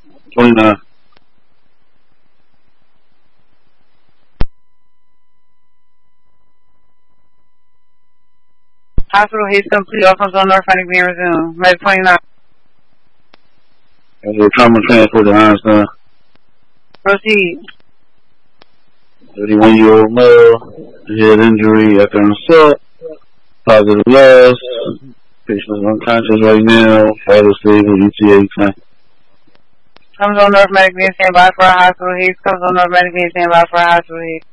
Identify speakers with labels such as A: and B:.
A: 29.
B: Hospital Hayes complete. Offense on North Finding being resumed. Med 29.
A: Trauma transport to Einstein.
B: Proceed.
A: 31-year-old male. Head injury after an assault. Positive loss. Patient is unconscious right now. Vital stable. ETA 10.
B: Comes on North Medic being standby for a hospital Hayes. Comes on North Medic being standby for a hospital Hayes.